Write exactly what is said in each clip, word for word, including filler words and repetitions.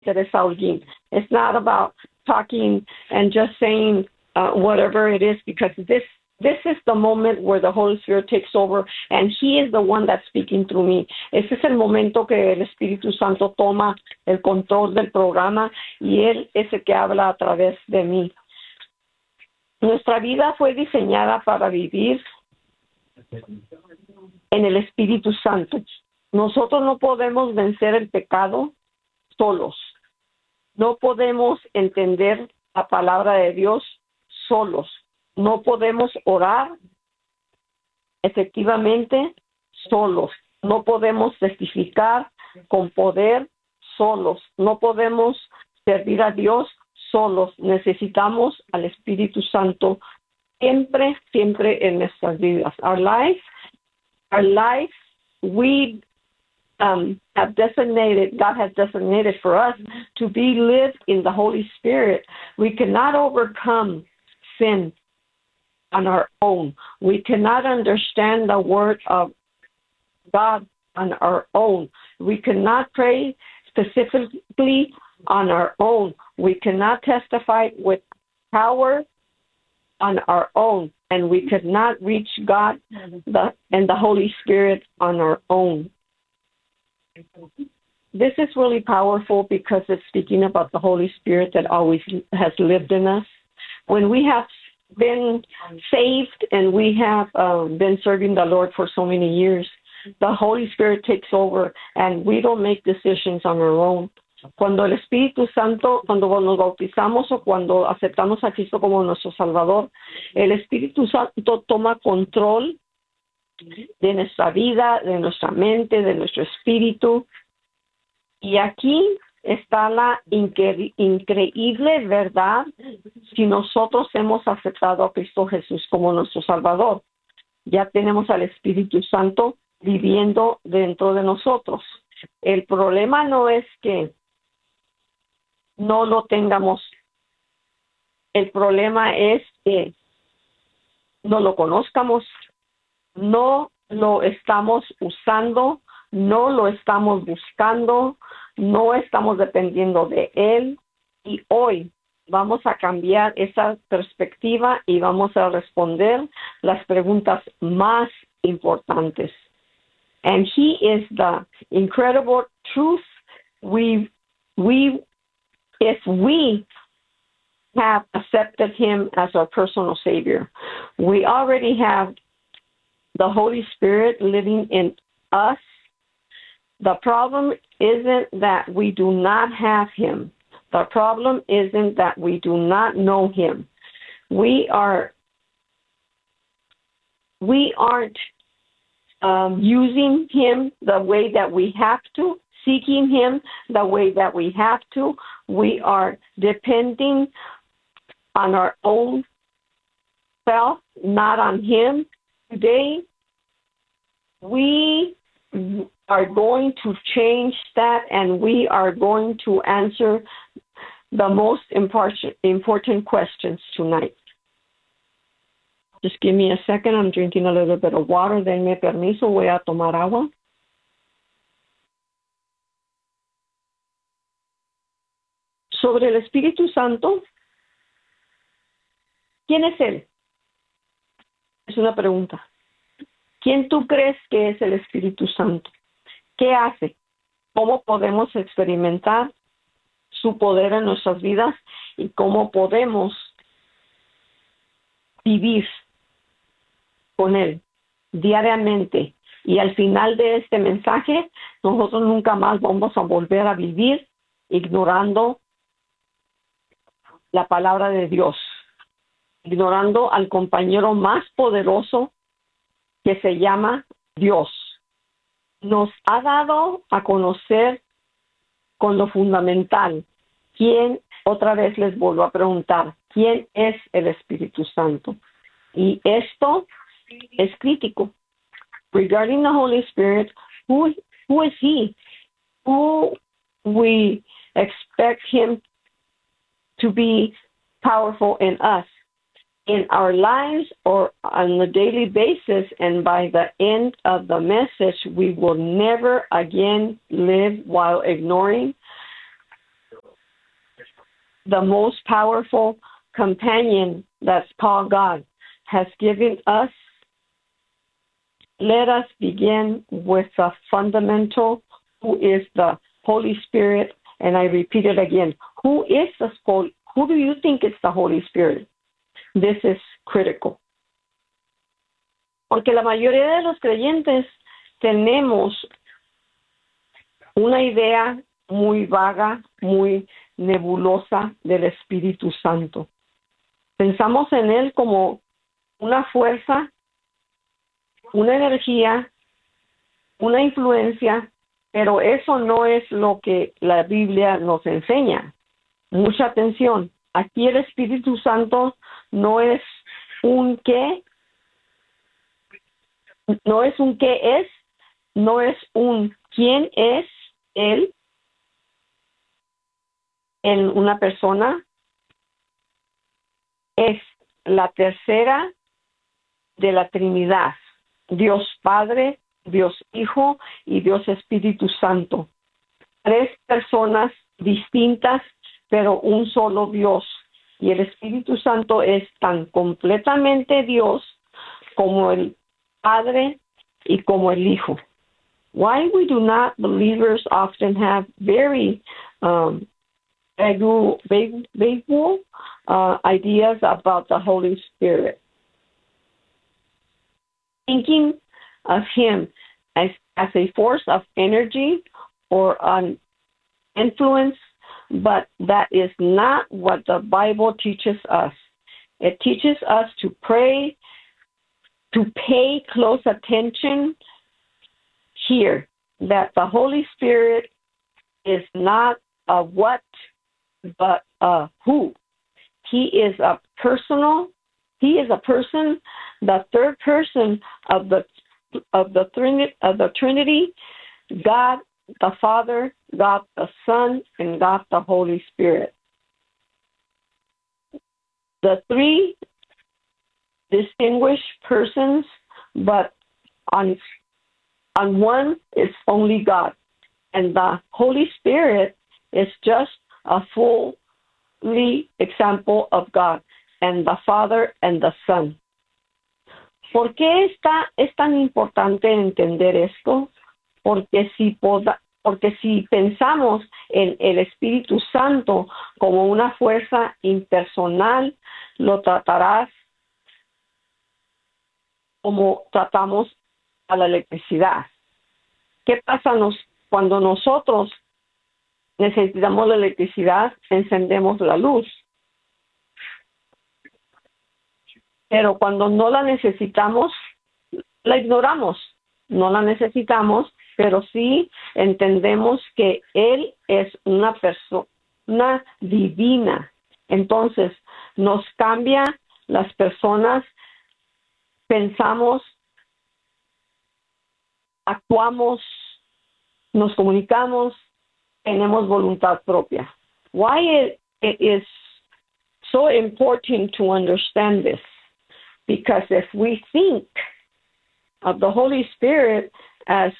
Teresa Holguín. It's not about talking and just saying uh, whatever it is, because this this is the moment where the Holy Spirit takes over, and He is the one that's speaking through me. Ese es el momento que el Espíritu Santo toma el control del programa y Él es el que habla a través de mí. Nuestra vida fue diseñada para vivir en el Espíritu Santo. Nosotros no podemos vencer el pecado solos. No podemos entender la palabra de Dios solos. No podemos orar efectivamente solos. No podemos testificar con poder solos. No podemos servir a Dios solos. Necesitamos al Espíritu Santo siempre, siempre en nuestras vidas. Our life, our life, we um, have designated, God has designated for us to be lived in the Holy Spirit. We cannot overcome sin on our own. We cannot understand the word of God on our own. We cannot pray specifically on our own. We cannot testify with power on our own, and we could not reach God the, and the Holy Spirit on our own. This is really powerful because it's speaking about the Holy Spirit that always has lived in us. When we have been saved and we have um, been serving the Lord for so many years, the Holy Spirit takes over and we don't make decisions on our own. Cuando el Espíritu Santo, cuando nos bautizamos o cuando aceptamos a Cristo como nuestro Salvador, el Espíritu Santo toma control de nuestra vida, de nuestra mente, de nuestro espíritu. Y aquí está la incre- increíble verdad si nosotros hemos aceptado a Cristo Jesús como nuestro Salvador. Ya tenemos al Espíritu Santo viviendo dentro de nosotros. El problema no es que no lo tengamos. El problema es que no lo conozcamos, no lo estamos usando, no lo estamos buscando, no estamos dependiendo de Él. Y hoy vamos a cambiar esa perspectiva y vamos a responder las preguntas más importantes. And He is the incredible truth. We, we, if we have accepted Him as our personal Savior, we already have the Holy Spirit living in us. The problem isn't that we do not have Him. The problem isn't that we do not know Him. We are, we aren't um, using Him the way that we have to, seeking Him the way that we have to. We are depending on our own self, not on Him. Today, we are going to change that, and we are going to answer the most important important questions tonight. Just give me a second. I'm drinking a little bit of water. Denme permiso. Voy a tomar agua. Sobre el Espíritu Santo, ¿quién es Él? Es una pregunta. ¿Quién tú crees que es el Espíritu Santo? ¿Qué hace? ¿Cómo podemos experimentar su poder en nuestras vidas y cómo podemos vivir con Él diariamente? Y al final de este mensaje, nosotros nunca más vamos a volver a vivir ignorando la palabra de Dios, ignorando al compañero más poderoso que se llama Dios. Nos ha dado a conocer con lo fundamental quién, otra vez les vuelvo a preguntar, ¿quién es el Espíritu Santo? Y esto es crítico. Regarding the Holy Spirit, who, who is He? Who we expect Him to be powerful in us, in our lives, or on a daily basis, and by the end of the message, we will never again live while ignoring the most powerful companion that's called God has given us, let us begin with the fundamental, who is the Holy Spirit. And I repeat it again. Who is the Holy? Who do you think is the Holy Spirit? This is critical. Porque la mayoría de los creyentes tenemos una idea muy vaga, muy nebulosa del Espíritu Santo. Pensamos en Él como una fuerza, una energía, una influencia, pero eso no es lo que la Biblia nos enseña. Mucha atención. Aquí el Espíritu Santo no es un qué, no es un qué es, no es un quién es Él en una persona, es la tercera de la Trinidad, Dios Padre, Dios Hijo y Dios Espíritu Santo. Tres personas distintas, pero un solo Dios. Y el Espíritu Santo es tan completamente Dios como el Padre y como el Hijo. Why we do not believers often have very um, vague, vague uh, ideas about the Holy Spirit, thinking of Him as, as a force of energy or an influence, but that is not what the Bible teaches us. It teaches us to pray, to pay close attention here, that the Holy Spirit is not a what, but a who. He is a personal, he is a person, the third person of the of the Trinity, of the Trinity, God the Father, God the Son, and God the Holy Spirit. The three distinguished persons, but on on one is only God, and the Holy Spirit is just a fully example of God, and the Father and the Son. ¿Por qué está, es tan importante entender esto? Porque si, poda, porque si pensamos en el Espíritu Santo como una fuerza impersonal, lo tratarás como tratamos a la electricidad. ¿Qué pasa nos, cuando nosotros necesitamos la electricidad? Encendemos la luz. Pero cuando no la necesitamos, la ignoramos. No la necesitamos, pero sí entendemos que Él es una persona divina. Entonces, nos cambia las personas, pensamos, actuamos, nos comunicamos, tenemos voluntad propia. Why it, it is so important to understand this? Because if we think of the Holy Spirit as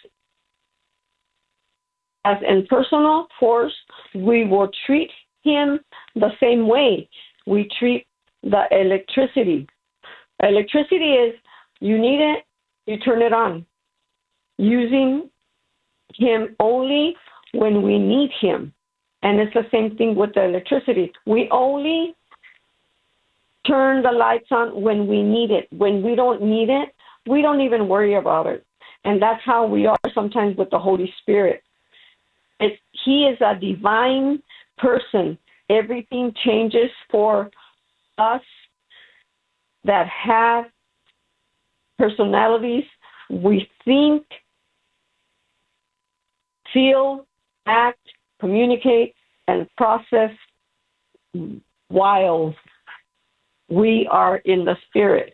as a personal force, we will treat Him the same way we treat the electricity. Electricity is, you need it, you turn it on, using Him only when we need Him. And it's the same thing with the electricity. We only turn the lights on when we need it. When we don't need it, we don't even worry about it. And that's how we are sometimes with the Holy Spirit. It, he is a divine person. Everything changes for us that have personalities. We think, feel, act, communicate, and process while we are in the Spirit.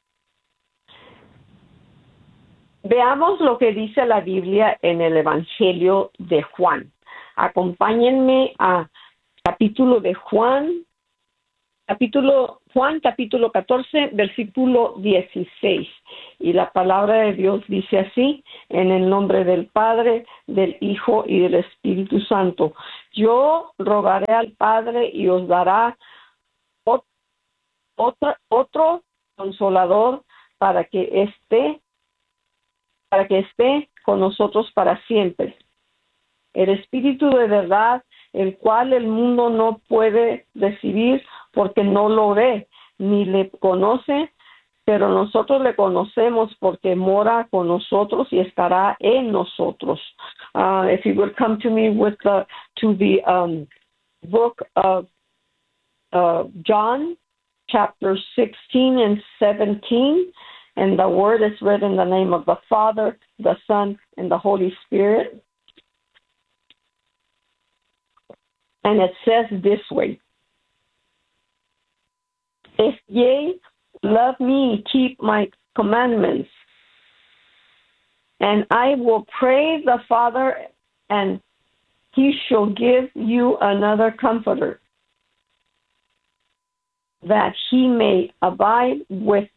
Veamos lo que dice la Biblia en el Evangelio de Juan. Acompáñenme a capítulo de Juan, capítulo, Juan capítulo catorce, versículo dieciséis. Y la palabra de Dios dice así, en el nombre del Padre, del Hijo y del Espíritu Santo. Yo rogaré al Padre y os dará ot- otra, otro consolador para que esté, para que esté con nosotros para siempre. El Espíritu de verdad, el cual el mundo no puede recibir porque no lo ve ni le conoce, pero nosotros le conocemos porque mora con nosotros y estará en nosotros. Uh, if you would come to me with the, to the um, book of uh, John, chapter sixteen and seventeen, and the word is read in the name of the Father, the Son, and the Holy Spirit. And it says this way, if ye love me, keep my commandments, and I will pray the Father, and he shall give you another comforter, that he may abide with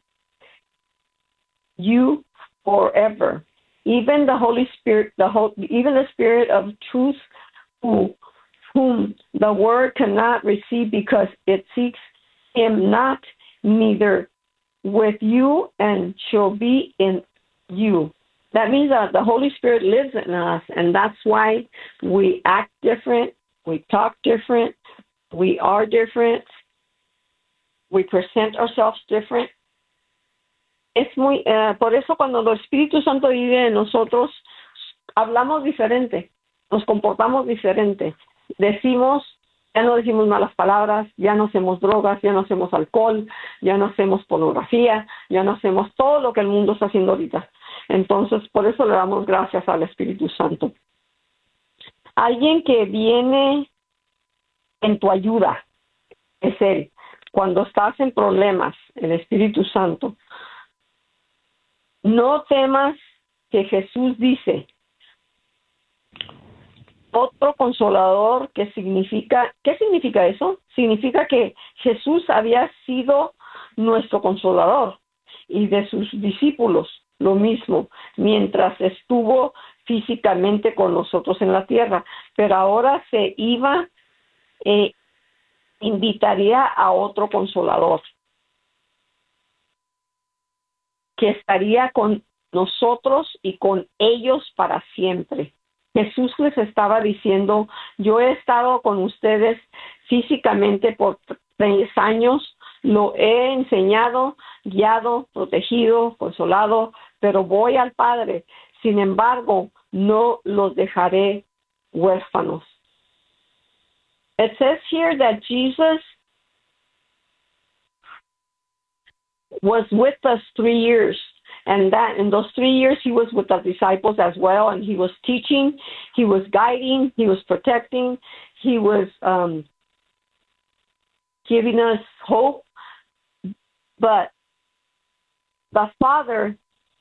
you forever. Even the Holy Spirit, the whole, even the Spirit of truth, who whom the world cannot receive because it seeks him not, neither with you and shall be in you. That means that the Holy Spirit lives in us, and that's why we act different, we talk different, we are different, we present ourselves different. Es muy, uh, por eso cuando el Espíritu Santo vive en nosotros, hablamos diferente, nos comportamos diferente. Decimos, ya no decimos malas palabras, ya no hacemos drogas, ya no hacemos alcohol, ya no hacemos pornografía, ya no hacemos todo lo que el mundo está haciendo ahorita. Entonces, por eso le damos gracias al Espíritu Santo. Alguien que viene en tu ayuda es Él. Cuando estás en problemas, el Espíritu Santo. No temas, que Jesús dice, otro consolador, que significa, ¿qué significa eso? Significa que Jesús había sido nuestro consolador y de sus discípulos lo mismo, mientras estuvo físicamente con nosotros en la tierra, pero ahora se iba, eh, invitaría a otro consolador que estaría con nosotros y con ellos para siempre. Jesús les estaba diciendo, yo he estado con ustedes físicamente por tres años, lo he enseñado, guiado, protegido, consolado, pero voy al Padre. Sin embargo, no los dejaré huérfanos. It says here that Jesus was with us three years. And that in those three years, he was with the disciples as well, and he was teaching, he was guiding, he was protecting, he was um, giving us hope. But the Father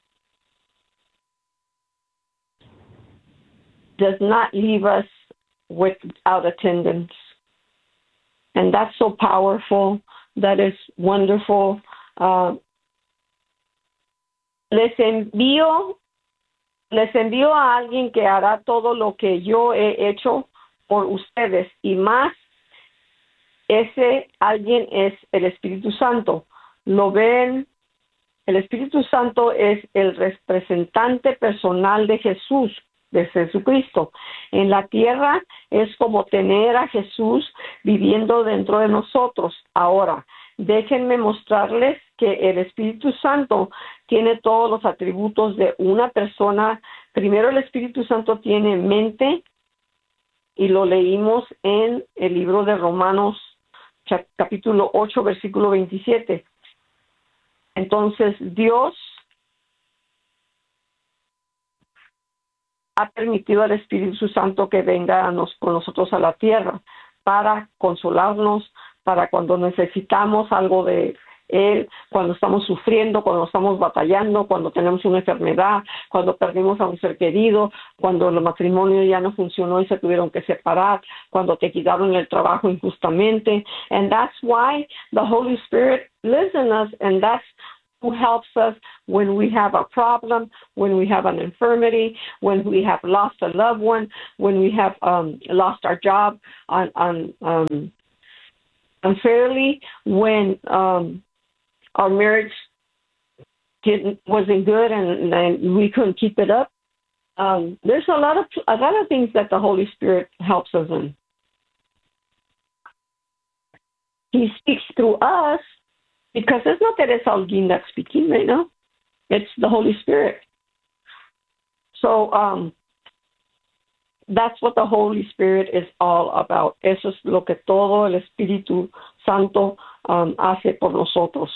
does not leave us without attendance. And that's so powerful. That is wonderful. Uh, Les envío, les envío a alguien que hará todo lo que yo he hecho por ustedes y más. Ese alguien es el Espíritu Santo. Lo ven, el Espíritu Santo es el representante personal de Jesús, de Jesucristo. En la tierra es como tener a Jesús viviendo dentro de nosotros. Ahora, déjenme mostrarles que el Espíritu Santo tiene todos los atributos de una persona. Primero, el Espíritu Santo tiene mente, y lo leímos en el libro de Romanos, capítulo ocho, versículo veintisiete. Entonces, Dios ha permitido al Espíritu Santo que venga a nos, con nosotros a la tierra para consolarnos, para cuando necesitamos algo de Él, cuando estamos sufriendo, cuando estamos batallando, cuando tenemos una enfermedad, cuando perdimos a un ser querido, cuando el matrimonio ya no funcionó y se tuvieron que separar, cuando te quitaron el trabajo injustamente. And that's why the Holy Spirit lives in us, and that's who helps us when we have a problem, when we have an infirmity, when we have lost a loved one, when we have um, lost our job on, on um, unfairly, when um, our marriage didn't wasn't good and, and we couldn't keep it up. Um, there's a lot of a lot of things that the Holy Spirit helps us in. He speaks through us because it's not Teresa Holguín that's speaking right now. It's the Holy Spirit. So um, that's what the Holy Spirit is all about. Eso es lo que todo el Espíritu Santo um, hace por nosotros.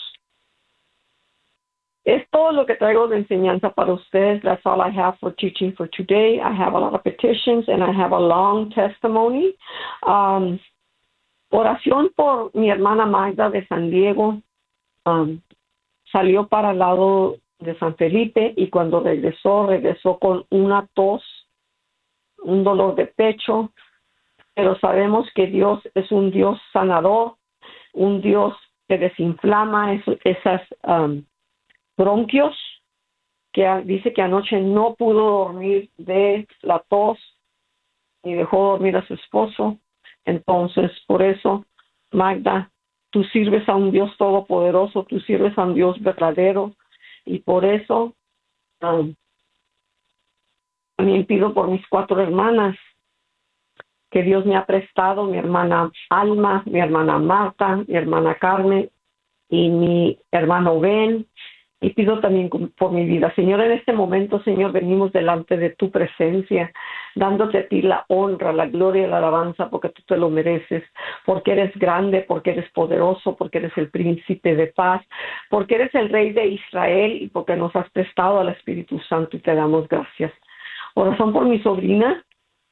Es todo lo que traigo de enseñanza para ustedes. That's all I have for teaching for today. I have a lot of petitions and I have a long testimony. Um, oración por mi hermana Magda de San Diego. Um, salió para el lado de San Felipe y cuando regresó, regresó con una tos, un dolor de pecho, pero sabemos que Dios es un Dios sanador, un Dios que desinflama es, esas um, bronquios, que a, dice que anoche no pudo dormir de la tos y dejó dormir a su esposo. Entonces, por eso, Magda, tú sirves a un Dios todopoderoso, tú sirves a un Dios verdadero, y por eso um, también pido por mis cuatro hermanas que Dios me ha prestado, mi hermana Alma, mi hermana Marta, mi hermana Carmen y mi hermano Ben, y pido también por mi vida. Señor, en este momento, Señor, venimos delante de tu presencia, dándote a ti la honra, la gloria y la alabanza, porque tú te lo mereces, porque eres grande, porque eres poderoso, porque eres el príncipe de paz, porque eres el rey de Israel y porque nos has prestado al Espíritu Santo y te damos gracias. Oración por mi sobrina,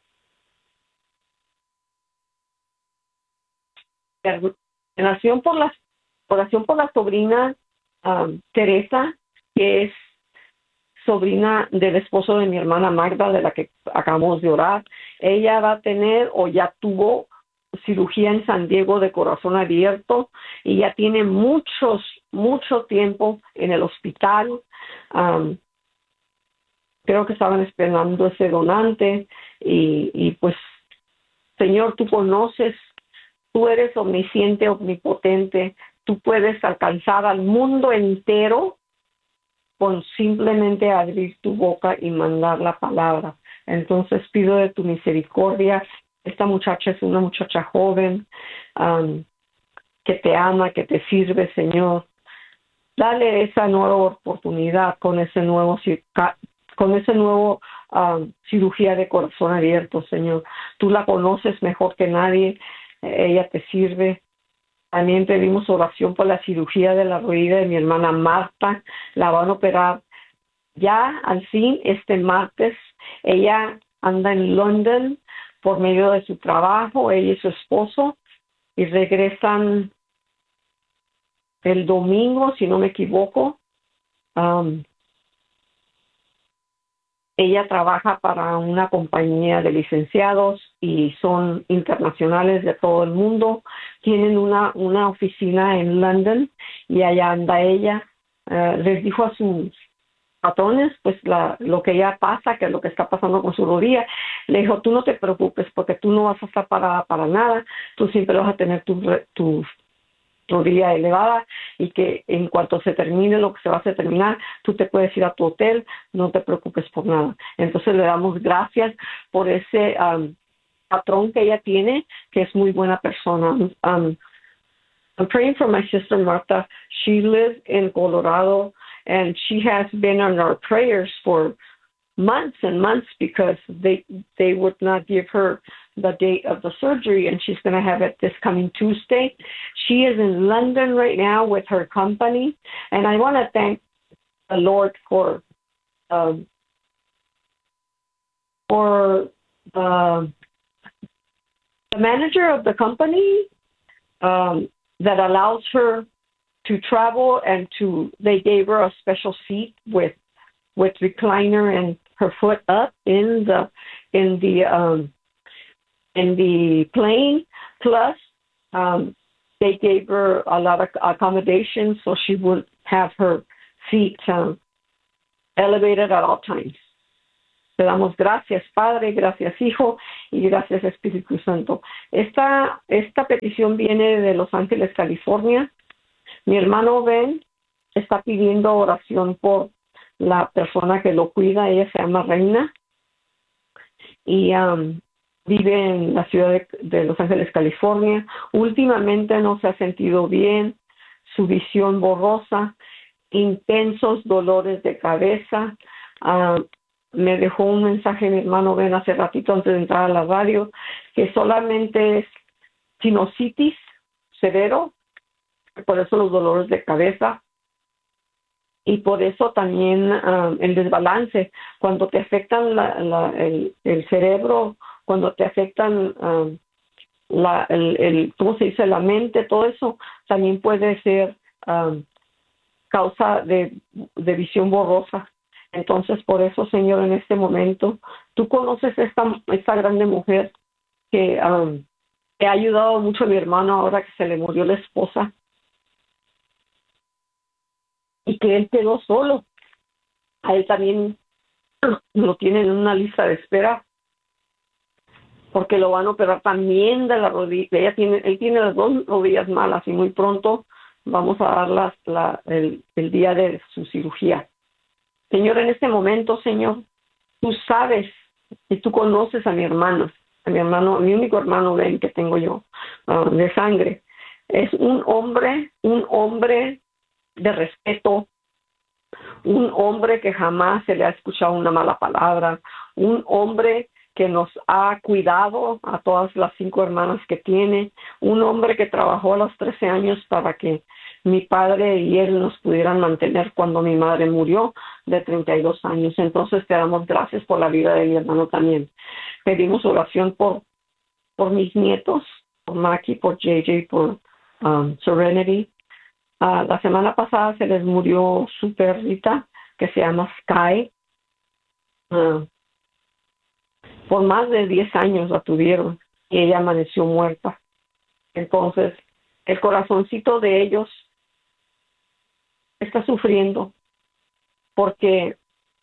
oración por la, oración por la sobrina um, Teresa, que es sobrina del esposo de mi hermana Magda, de la que acabamos de orar. Ella va a tener o ya tuvo cirugía en San Diego de corazón abierto y ya tiene muchos, mucho tiempo en el hospital. Um, creo que estaban esperando ese donante y, y pues, Señor, tú conoces, tú eres omnisciente, omnipotente, tú puedes alcanzar al mundo entero con simplemente abrir tu boca y mandar la palabra. Entonces pido de tu misericordia. Esta muchacha es una muchacha joven um, que te ama, que te sirve, Señor. Dale esa nueva oportunidad con ese nuevo con ese nuevo um, cirugía de corazón abierto, Señor. Tú la conoces mejor que nadie. Ella te sirve. También pedimos oración por la cirugía de la rodilla de mi hermana Marta. La van a operar ya al fin este martes. Ella anda en London por medio de su trabajo, ella y su esposo, y regresan el domingo, si no me equivoco. Um, ella trabaja para una compañía de licenciados y son internacionales de todo el mundo. Tienen una, una oficina en London y allá anda ella. Uh, les dijo a sus patrones pues la, lo que ella pasa, que es lo que está pasando con su rodilla. Le dijo, tú no te preocupes porque tú no vas a estar parada para nada. Tú siempre vas a tener tu, tu rodilla elevada y que en cuanto se termine lo que se va a hacer terminar, tú te puedes ir a tu hotel, no te preocupes por nada. Entonces le damos gracias por ese um, patrón que ella tiene, que es muy buena persona. Um, I'm praying for my sister Marta. She lives in Colorado and she has been on our prayers for months and months because they they would not give her the date of the surgery, and she's going to have it this coming Tuesday. She is in London right now with her company, and I want to thank the Lord for um, for the, the manager of the company um, that allows her to travel, and to they gave her a special seat with with recliner and her foot up in the in the um, in the plane. Plus, um, they gave her a lot of accommodations so she would have her feet um, elevated at all times. Te damos gracias, Padre, gracias, Hijo, y gracias, Espíritu Santo. Esta, esta petición viene de Los Ángeles, California. Mi hermano Ben está pidiendo oración por la persona que lo cuida. Ella se llama Reina y um, vive en la ciudad de, de Los Ángeles, California. Últimamente no se ha sentido bien, su visión borrosa, intensos dolores de cabeza. Uh, me dejó un mensaje mi hermano Ben hace ratito antes de entrar a la radio, que solamente es sinusitis severo, por eso los dolores de cabeza, y por eso también um, el desbalance, cuando te afectan la, la, el, el cerebro, cuando te afectan um, la, el, el, ¿cómo se dice? La mente, todo eso también puede ser um, causa de, de visión borrosa. Entonces, por eso, Señor, en este momento, tú conoces esta, esta grande mujer que um, te ha ayudado mucho a mi hermano ahora que se le murió la esposa y que él quedó solo. A él también lo tienen en una lista de espera porque lo van a operar también de la rodilla. Ella tiene, él tiene las dos rodillas malas y muy pronto vamos a dar la, la, el, el día de su cirugía. Señor, en este momento, Señor, tú sabes y tú conoces a mi hermano, a mi hermano, a mi único hermano Ben que tengo yo, uh, de sangre. Es un hombre, un hombre de respeto, un hombre que jamás se le ha escuchado una mala palabra, un hombre que nos ha cuidado a todas las cinco hermanas que tiene, un hombre que trabajó a los trece años para que mi padre y él nos pudieran mantener cuando mi madre murió de treinta y dos años. Entonces te damos gracias por la vida de mi hermano también. Pedimos oración por, por mis nietos, por Maki, por J J, por um, Serenity. Uh, la semana pasada se les murió su perrita que se llama Sky. Uh, por más de diez años la tuvieron y ella amaneció muerta. Entonces, el corazoncito de ellos está sufriendo porque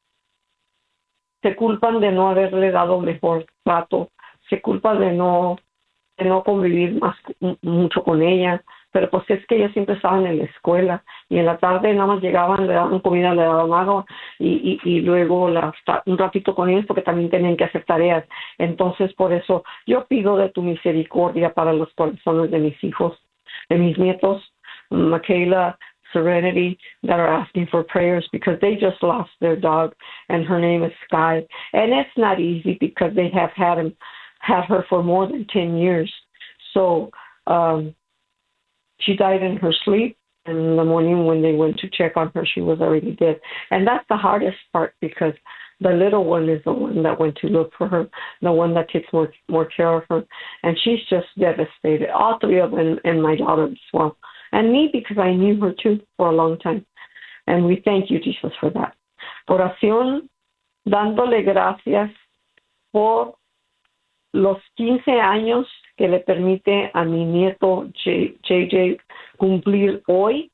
se culpan de no haberle dado mejor trato, se culpan de no de no convivir más mucho con ella, pero pues es que ellas siempre estaban en la escuela y en la tarde nada más llegaban, le daban comida, le daban agua y, y, y luego la, un ratito con ellos porque también tenían que hacer tareas. Entonces por eso yo pido de tu misericordia para los corazones de mis hijos, de mis nietos, Michaela, Serenity, that are asking for prayers because they just lost their dog and her name is Sky. And it's not easy because they have had him, had her for more than ten years. So um, she died in her sleep, and in the morning when they went to check on her, she was already dead. And that's the hardest part because the little one is the one that went to look for her, the one that takes more more care of her. And she's just devastated, all three of them, and my daughter as well. And me, because I knew her too for a long time. And we thank you, Jesus, for that. Oración, dándole gracias por los quince años que le permite a mi nieto J J cumplir hoy,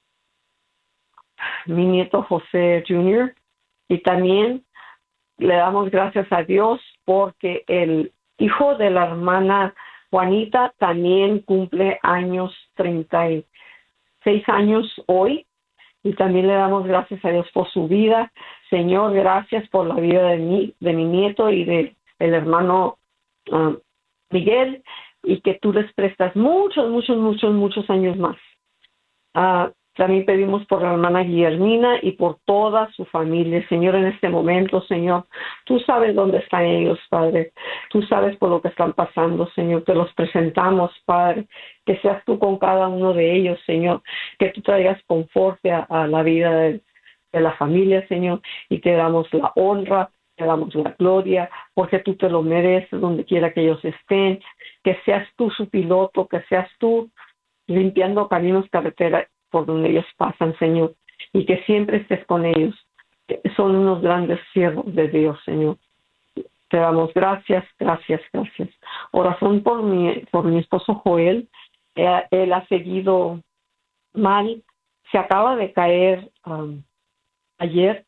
mi nieto José junior Y también le damos gracias a Dios porque el hijo de la hermana Juanita también cumple años, treinta y seis años hoy, y también le damos gracias a Dios por su vida. Señor, gracias por la vida de mi, de mi nieto y de el hermano uh, Miguel, y que tú les prestas muchos, muchos, muchos, muchos años más. Uh, También pedimos por la hermana Guillermina y por toda su familia. Señor, en este momento, Señor, tú sabes dónde están ellos, Padre. Tú sabes por lo que están pasando, Señor. Te los presentamos, Padre. Que seas tú con cada uno de ellos, Señor. Que tú traigas confort a, a la vida de, de la familia, Señor. Y te damos la honra, te damos la gloria, porque tú te lo mereces donde quiera que ellos estén. Que seas tú su piloto, que seas tú limpiando caminos, carretera, por donde ellos pasan, Señor, y que siempre estés con ellos. Son unos grandes siervos de Dios, Señor. Te damos gracias, gracias, gracias. Oración por mi, por mi esposo Joel. Él, él ha seguido mal. Se acaba de caer um, ayer,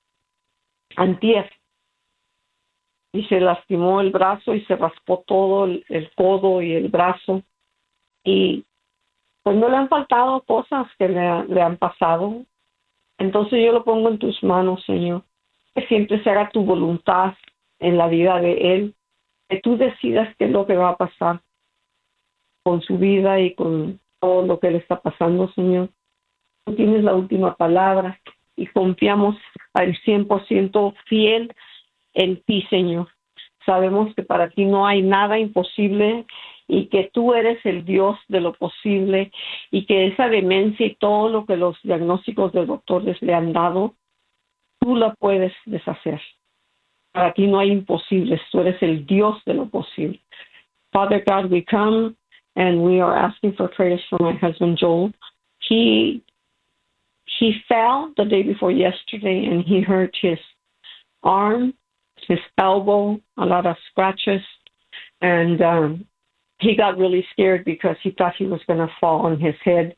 antier, y se lastimó el brazo y se raspó todo el, el codo y el brazo. Y pues no le han faltado cosas que le, le han pasado. Entonces yo lo pongo en tus manos, Señor. Que siempre se haga tu voluntad en la vida de él. Que tú decidas qué es lo que va a pasar con su vida y con todo lo que le está pasando, Señor. Tú tienes la última palabra y confiamos al cien por ciento fiel en ti, Señor. Sabemos que para ti no hay nada imposible y que tú eres el Dios de lo posible y que esa demencia y todo lo que los diagnósticos de doctores le han dado, tú la puedes deshacer. Para ti no hay imposibles. Tú eres el Dios de lo posible. Father God, we come and we are asking for prayers for my husband Joel. He he fell the day before yesterday and he hurt his arm, his elbow, a lot of scratches, and um, he got really scared because he thought he was going to fall on his head.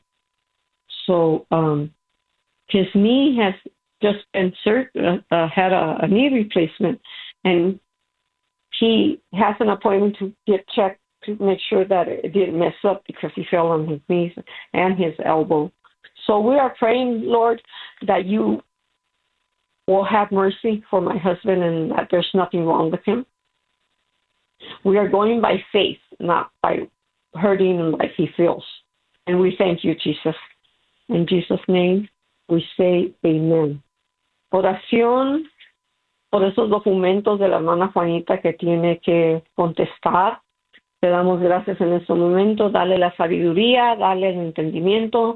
So um, his knee has just been cert- uh, uh, had a, a knee replacement, and he has an appointment to get checked to make sure that it didn't mess up because he fell on his knees and his elbow. So we are praying, Lord, that you will have mercy for my husband and that there's nothing wrong with him. We are going by faith, not by hurting him like he feels. And we thank you, Jesus. In Jesus' name, we say amen. Oración por esos documentos de la hermana Juanita que tiene que contestar. Te damos gracias en este momento. Dale la sabiduría, dale el entendimiento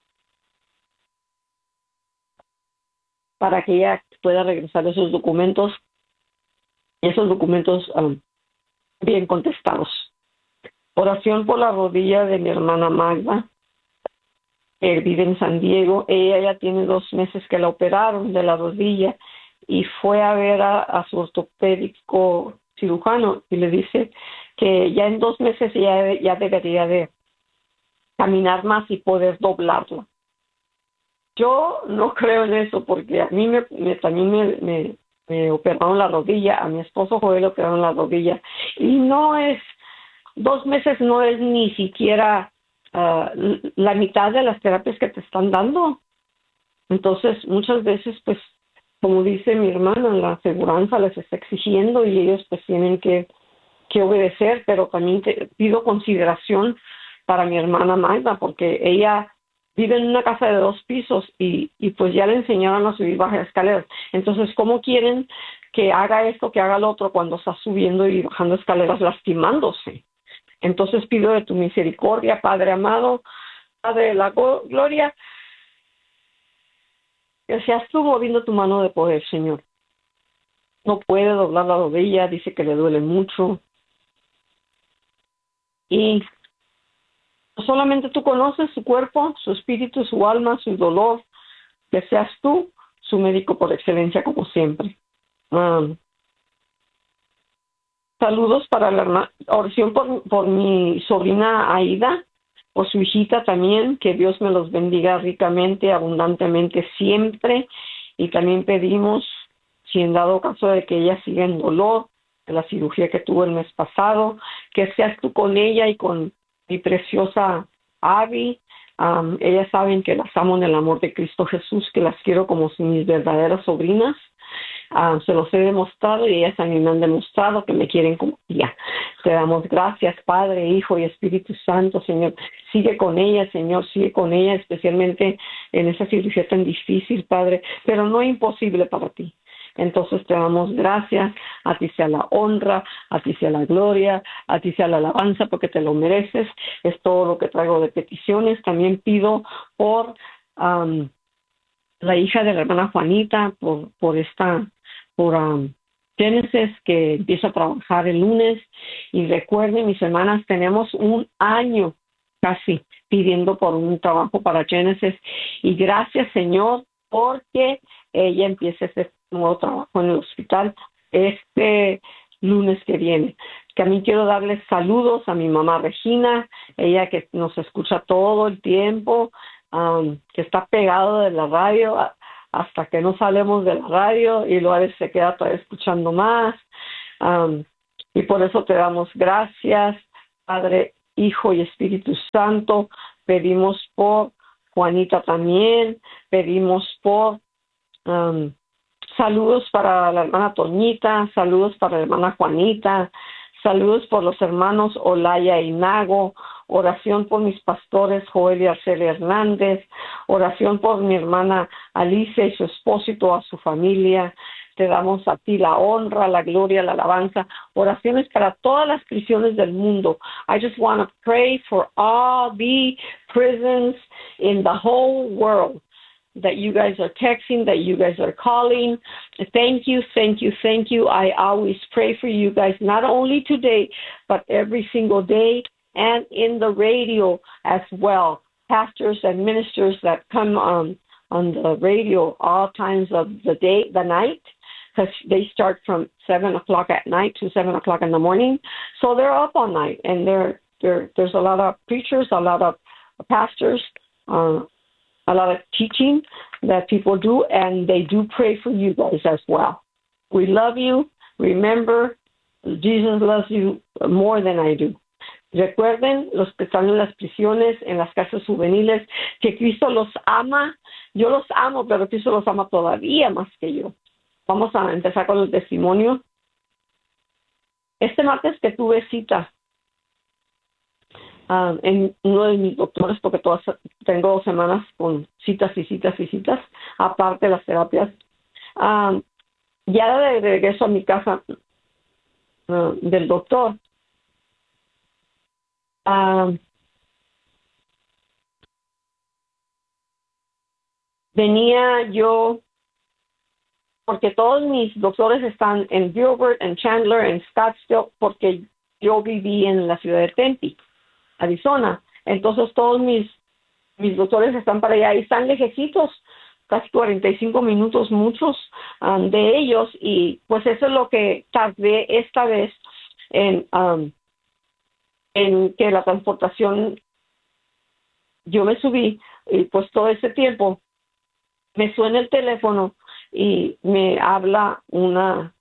para que ella pueda regresar esos documentos, esos documentos um, bien contestados. Oración por la rodilla de mi hermana Magda, que vive en San Diego. Ella ya tiene dos meses que la operaron de la rodilla y fue a ver a, a su ortopédico cirujano y le dice que ya en dos meses ya, ya debería de caminar más y poder doblarlo. Yo no creo en eso porque a mí me, me también me, me, me operaron la rodilla, a mi esposo Joel le operaron la rodilla y no es, dos meses no es ni siquiera uh, la mitad de las terapias que te están dando. Entonces muchas veces pues como dice mi hermana, la aseguranza les está exigiendo y ellos pues tienen que, que obedecer, pero también te pido consideración para mi hermana Magda porque ella vive en una casa de dos pisos y, y pues ya le enseñaron a subir bajas escaleras. Entonces, ¿cómo quieren que haga esto, que haga lo otro cuando está subiendo y bajando escaleras lastimándose? Entonces pido de tu misericordia, Padre amado, Padre de la gloria, que seas tú moviendo tu mano de poder, Señor. No puede doblar la rodilla, dice que le duele mucho. Y solamente tú conoces su cuerpo, su espíritu, su alma, su dolor. Que seas tú su médico por excelencia, como siempre. Um, saludos para la oración por, por mi sobrina Aida, por su hijita también. Que Dios me los bendiga ricamente, abundantemente siempre. Y también pedimos, si en dado caso de que ella siga en dolor, de la cirugía que tuvo el mes pasado, que seas tú con ella y con mi preciosa Abby. Um, ellas saben que las amo en el amor de Cristo Jesús, que las quiero como si mis verdaderas sobrinas. Uh, se los he demostrado y ellas a mí me han demostrado que me quieren como tía. Te damos gracias, Padre, Hijo y Espíritu Santo, Señor. Sigue con ella, Señor, sigue con ella, especialmente en esa cirugía tan difícil, Padre, pero no imposible para ti. Entonces te damos gracias, a ti sea la honra, a ti sea la gloria, a ti sea la alabanza porque te lo mereces. Es todo lo que traigo de peticiones. También pido por um, la hija de la hermana Juanita, por, por esta, por um, Génesis, que empieza a trabajar el lunes. Y recuerden, mis hermanas, tenemos un año casi pidiendo por un trabajo para Genesis. Y gracias, Señor, porque ella empieza ese nuevo trabajo en el hospital este lunes que viene. También quiero darles saludos a mi mamá Regina, ella que nos escucha todo el tiempo, um, que está pegado de la radio a, hasta que no salemos de la radio y luego se queda todavía escuchando más. Um, y por eso te damos gracias, Padre, Hijo y Espíritu Santo. Pedimos por Juanita también, pedimos por um, saludos para la hermana Toñita, saludos para la hermana Juanita, saludos por los hermanos Olaya y Nago, oración por mis pastores Joel y Arcelia Hernández, oración por mi hermana Alicia y su esposo y toda su familia. Te damos a ti la honra, la gloria, la alabanza, oraciones para todas las prisiones del mundo. I just want to pray for all the prisons in the whole world that you guys are texting, that you guys are calling. Thank you, thank you, thank you. I always pray for you guys, not only today, but every single day and in the radio as well. Pastors and ministers that come on, on the radio all times of the day, the night, because they start from seven o'clock at night to seven o'clock in the morning. So they're up all night, and they're, they're, there's a lot of preachers, a lot of pastors, uh, a lot of teaching that people do, and they do pray for you guys as well. We love you. Remember, Jesus loves you more than I do. Recuerden, los que están en las prisiones, en las casas juveniles, que Cristo los ama. Yo los amo, pero Cristo los ama todavía más que yo. Vamos a empezar con el testimonio. Este martes que tuve cita uh, en uno de mis doctores, porque todas tengo dos semanas con citas y citas y citas, aparte de las terapias. Uh, ya de regreso a mi casa uh, del doctor, uh, venía yo, porque todos mis doctores están en Gilbert, en Chandler, en Scottsdale, porque yo viví en la ciudad de Tempe, Arizona. Entonces todos mis, mis doctores están para allá y están lejecitos, casi cuarenta y cinco minutos, muchos um, de ellos, y pues eso es lo que tardé esta vez en, um, en que la transportación, yo me subí, y pues todo ese tiempo me suena el teléfono y me habla una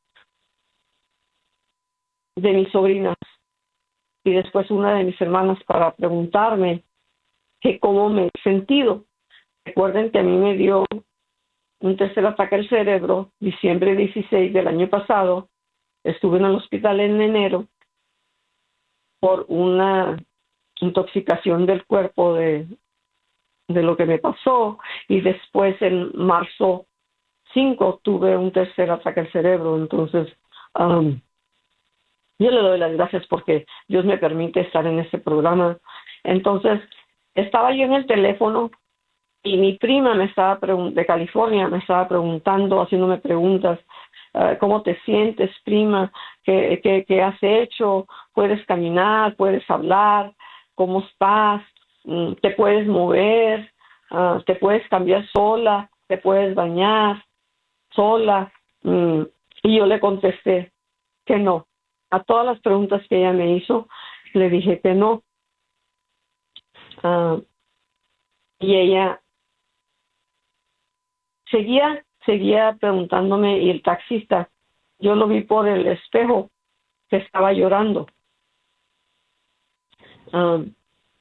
de mis sobrinas y después una de mis hermanas para preguntarme que cómo me he sentido. Recuerden que a mí me dio un tercer ataque al cerebro, diciembre dieciséis del año pasado. Estuve en el hospital en enero por una intoxicación del cuerpo de, de lo que me pasó, y después en marzo cinco tuve un tercer ataque al cerebro. Entonces um, yo le doy las gracias porque Dios me permite estar en este programa. Entonces estaba yo en el teléfono y mi prima me estaba pregun- de California me estaba preguntando, haciéndome preguntas. Uh, ¿cómo te sientes, prima? ¿Qué, qué, ¿Qué has hecho? ¿Puedes caminar? ¿Puedes hablar? ¿Cómo estás? Mm, ¿te puedes mover? Uh, ¿te puedes cambiar sola? ¿te puedes bañar sola? Mm, y yo le contesté que no. A todas las preguntas que ella me hizo, le dije que no. Uh, y ella seguía, seguía preguntándome, y el taxista, yo lo vi por el espejo que estaba llorando. Um,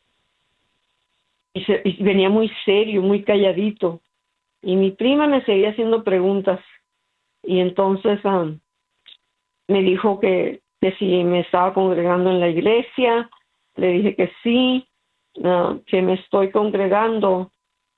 y, se, y venía muy serio, muy calladito. Y mi prima me seguía haciendo preguntas. Y entonces um, me dijo que, que si me estaba congregando en la iglesia. Le dije que sí, uh, que me estoy congregando.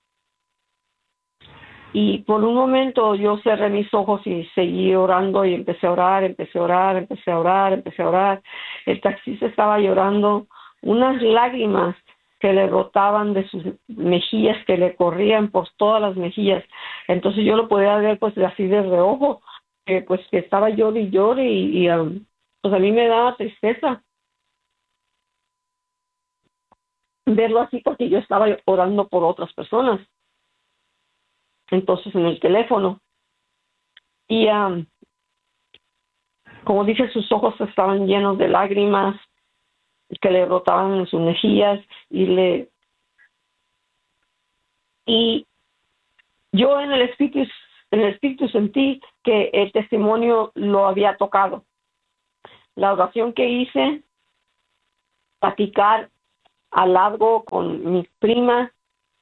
Y por un momento yo cerré mis ojos y seguí orando, y empecé a orar, empecé a orar, empecé a orar, empecé a orar. El taxista estaba llorando, unas lágrimas que le brotaban de sus mejillas, que le corrían por todas las mejillas. Entonces yo lo podía ver pues así de reojo, que pues que estaba llorando y llorando, y, y um, pues a mí me daba tristeza. verlo así porque yo estaba orando por otras personas. Entonces en el teléfono. Y um, como dice, sus ojos estaban llenos de lágrimas que le brotaban en sus mejillas y le y yo en el espíritu en el espíritu sentí que el testimonio lo había tocado. La oración que hice, platicar a largo con mi prima,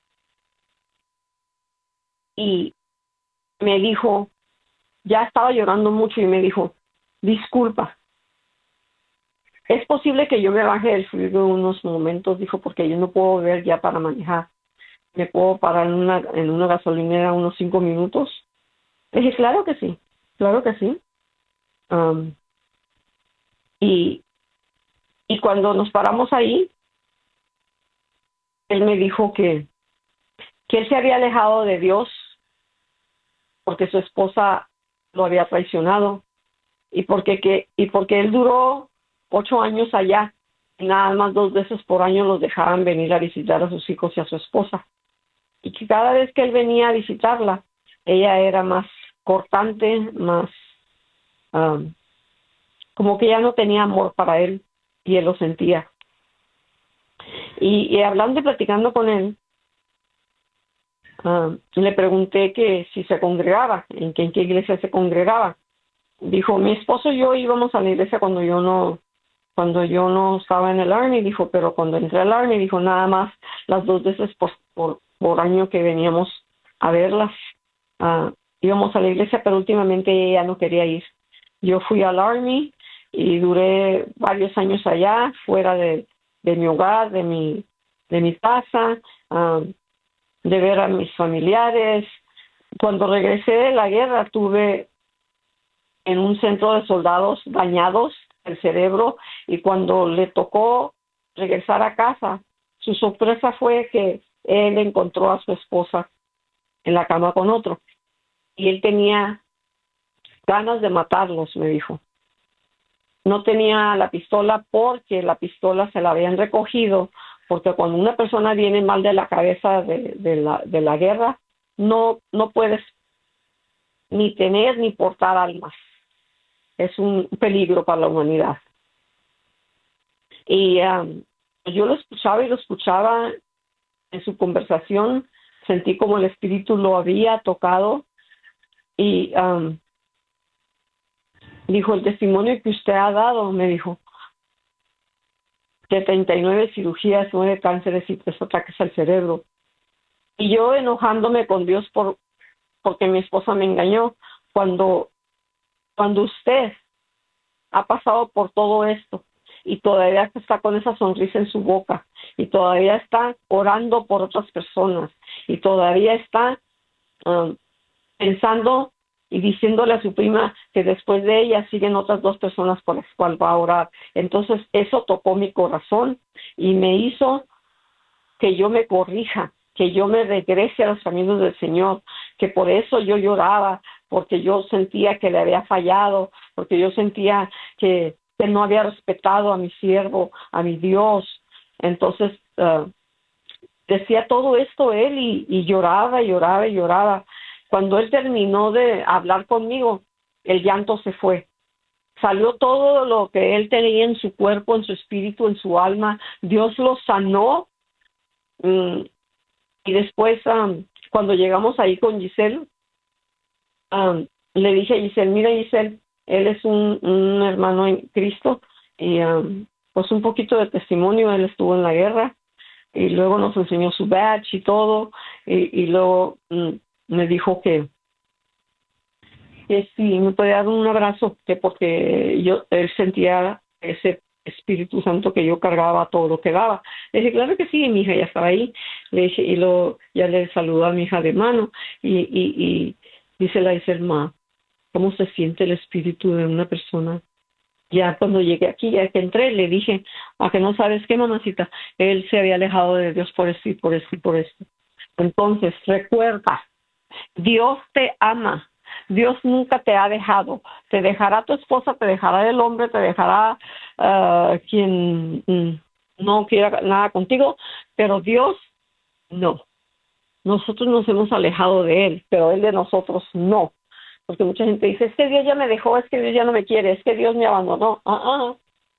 y me dijo, ya estaba llorando mucho y me dijo, disculpa, es posible que yo me baje del freeway unos momentos, dijo, porque yo no puedo ver ya para manejar. ¿Me puedo parar en una, en una gasolinera unos cinco minutos? Le dije, claro que sí, claro que sí. Um, y, y cuando nos paramos ahí, él me dijo que, que él se había alejado de Dios porque su esposa lo había traicionado y porque, que, y porque él duró ocho años allá. Nada más dos veces por año los dejaban venir a visitar a sus hijos y a su esposa. Y que cada vez que él venía a visitarla, ella era más cortante, más um, como que ya no tenía amor para él y él lo sentía. Y, y hablando y platicando con él, um, le pregunté que si se congregaba, en, que, en qué iglesia se congregaba. Dijo, mi esposo y yo íbamos a la iglesia cuando yo no cuando yo no estaba en el Army, dijo, pero cuando entré al Army, dijo, nada más las dos veces por, por, por año que veníamos a verlas, uh, íbamos a la iglesia, pero últimamente ella no quería ir. Yo fui al Army y duré varios años allá, fuera de, de mi hogar, de mi, de mi casa, uh, de ver a mis familiares. Cuando regresé de la guerra, tuve en un centro de soldados dañados el cerebro, y cuando le tocó regresar a casa, su sorpresa fue que él encontró a su esposa en la cama con otro y él tenía ganas de matarlos, me dijo. No tenía la pistola porque la pistola se la habían recogido, porque cuando una persona viene mal de la cabeza de, de, la, de la guerra, no, no puedes ni tener ni portar armas. Es un peligro para la humanidad. Y um, yo lo escuchaba y lo escuchaba en su conversación, sentí como el espíritu lo había tocado y um, dijo, el testimonio que usted ha dado, me dijo, de treinta y nueve cirugías, nueve cánceres y tres ataques al cerebro. Y yo enojándome con Dios por porque mi esposa me engañó, cuando, cuando usted ha pasado por todo esto y todavía está con esa sonrisa en su boca y todavía está orando por otras personas y todavía está um, pensando y diciéndole a su prima que después de ella siguen otras dos personas por las cuales va a orar. Entonces eso tocó mi corazón y me hizo que yo me corrija, que yo me regrese a los caminos del Señor, que por eso yo lloraba, porque yo sentía que le había fallado, porque yo sentía que, que no había respetado a mi siervo, a mi Dios. Entonces uh, decía todo esto él y, y lloraba y lloraba y lloraba. Cuando él terminó de hablar conmigo, el llanto se fue. Salió todo lo que él tenía en su cuerpo, en su espíritu, en su alma. Dios lo sanó. Mm, y después, um, cuando llegamos ahí con Giselle, um, le dije a Giselle, mira Giselle, él es un, un hermano en Cristo, y um, pues un poquito de testimonio, él estuvo en la guerra, y luego nos enseñó su badge y todo, y, y luego um, me dijo que, que sí, me podía dar un abrazo, que porque yo, él sentía ese Espíritu Santo que yo cargaba todo lo que daba. Le dije, claro que sí, mi hija ya estaba ahí. Le dije, y luego ya le saludó a mi hija de mano, y, y, y dice la Iselma, ¿cómo se siente el espíritu de una persona? Ya cuando llegué aquí, ya que entré, le dije, a que no sabes qué, mamacita, él se había alejado de Dios por esto y por esto y por esto. Entonces, recuerda, Dios te ama. Dios nunca te ha dejado. Te dejará tu esposa, te dejará el hombre, te dejará uh, quien, no quiero nada contigo, pero Dios no. Nosotros nos hemos alejado de Él, pero Él de nosotros no. Porque mucha gente dice, es que Dios ya me dejó, es que Dios ya no me quiere, es que Dios me abandonó. Uh-uh.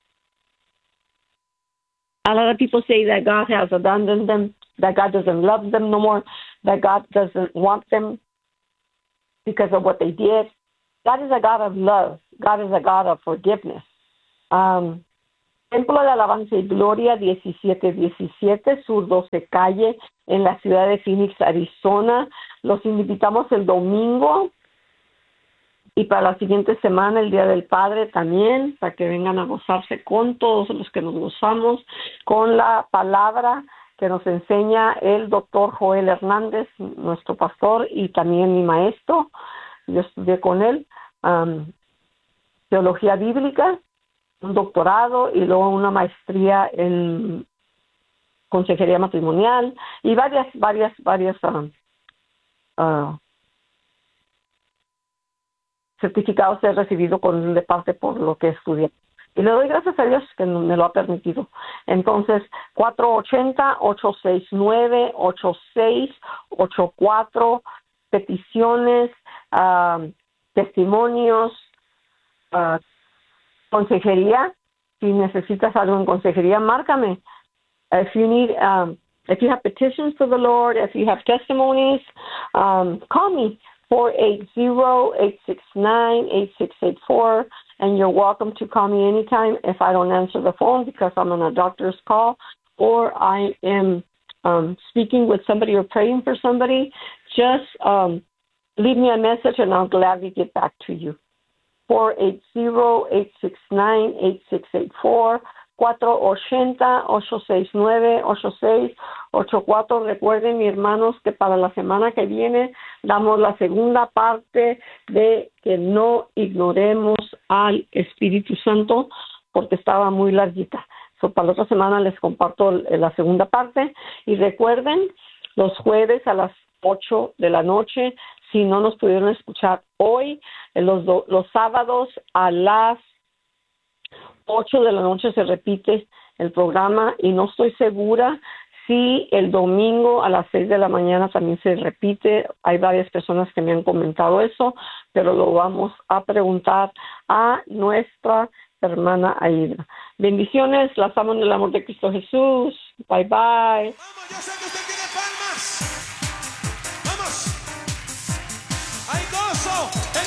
A lot of people say that God has abandoned them, that God doesn't love them no more, that God doesn't want them because of what they did. God is a God of love. God is a God of forgiveness. Um, Templo de Alabanza y Gloria, diecisiete diecisiete, Sur doce Calle, en la ciudad de Phoenix, Arizona. Los invitamos el domingo y para la siguiente semana, el Día del Padre también, para que vengan a gozarse con todos los que nos gozamos, con la palabra que nos enseña el doctor Joel Hernández, nuestro pastor y también mi maestro. Yo estudié con él, um, teología bíblica, un doctorado y luego una maestría en consejería matrimonial y varias, varias, varias uh, uh, certificados he recibido con de parte por lo que estudié. Y le doy gracias a Dios que me lo ha permitido. Entonces, cuatro ocho cero, ocho seis nueve, ocho seis ocho cuatro, peticiones, uh, testimonios, uh, consejería. Si necesitas algo en consejería, márcame. If you need, um, if you have petitions to the Lord, if you have testimonies, um, call me, four eight zero, eight six nine, eight six eight four, and you're welcome to call me anytime if I don't answer the phone because I'm on a doctor's call or I am um, speaking with somebody or praying for somebody. Just um, leave me a message and I'll gladly get back to you. four eight zero, eight six nine, eight six eight four, cuatro ocho cero, ocho seis nueve, ocho seis ocho cuatro. Recuerden, mis hermanos, que para la semana que viene damos la segunda parte de que no ignoremos al Espíritu Santo porque estaba muy larguita. So, para la otra semana les comparto la segunda parte. Y recuerden, los jueves a las ocho de la noche, si no nos pudieron escuchar hoy, los, do, los sábados a las ocho de la noche se repite el programa y no estoy segura si el domingo a las seis de la mañana también se repite. Hay varias personas que me han comentado eso, pero lo vamos a preguntar a nuestra hermana Aida. Bendiciones, las amo en el amor de Cristo Jesús. Bye, bye. Vamos, yo sé que usted tiene palmas.